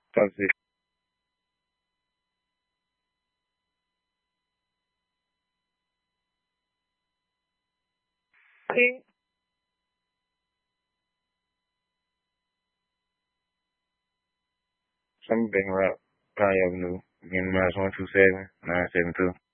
Talk to you. Okay. Some big route. Probably Avenue. Again, minus 127 972.